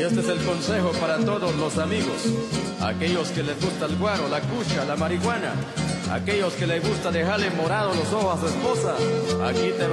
este es el consejo para todos los amigos. Aquellos que les gusta el guaro, la cucha, la marihuana. Aquellos que les gusta dejarle morados los ojos a su esposa. Aquí te